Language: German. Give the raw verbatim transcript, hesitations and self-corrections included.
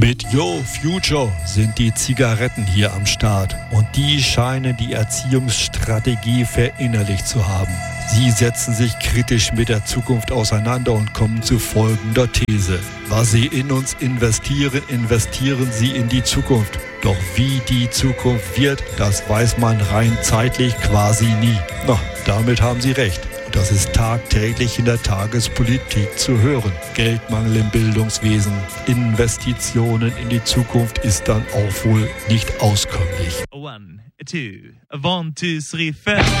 Mit Yo Future sind die Zigaretten hier am Start und die scheinen die Erziehungsstrategie verinnerlicht zu haben. Sie setzen sich kritisch mit der Zukunft auseinander und kommen zu folgender These. Was sie in uns investieren, investieren sie in die Zukunft. Doch wie die Zukunft wird, das weiß man rein zeitlich quasi nie. Na, damit haben sie recht. Das ist tagtäglich in der Tagespolitik zu hören. Geldmangel im Bildungswesen, Investitionen in die Zukunft ist dann auch wohl nicht auskömmlich. One, two, one, two, three, four.